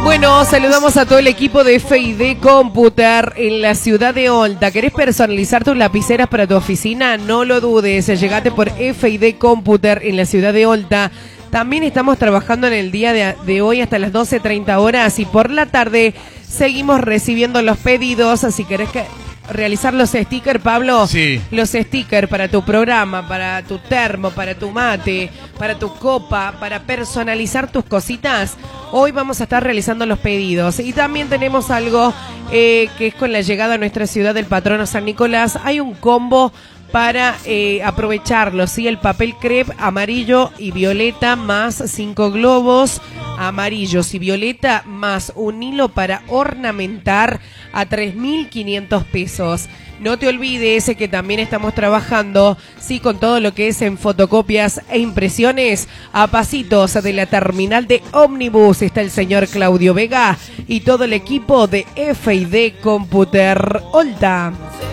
Bueno, saludamos a todo el equipo de F&D Computer en la ciudad de Olta. ¿Querés personalizar tus lapiceras para tu oficina? No lo dudes, llegate por F&D Computer en la ciudad de Olta. También estamos trabajando en el día de hoy hasta las 12:30 horas y por la tarde seguimos recibiendo los pedidos. Si querés realizar los stickers, Pablo, sí. Los stickers para tu programa, para tu termo, para tu mate, para tu copa, para personalizar tus cositas. Hoy vamos a estar realizando los pedidos. Y también tenemos algo que es con la llegada a nuestra ciudad del patrono San Nicolás. Hay un combo para aprovecharlo, ¿sí? El papel crepe amarillo y violeta más 5 globos amarillos y violeta más un hilo para ornamentar a 3.500 pesos. No te olvides que también estamos trabajando, sí, con todo lo que es en fotocopias e impresiones. A pasitos de la terminal de ómnibus está el señor Claudio Vega y todo el equipo de F&D Computer Olta.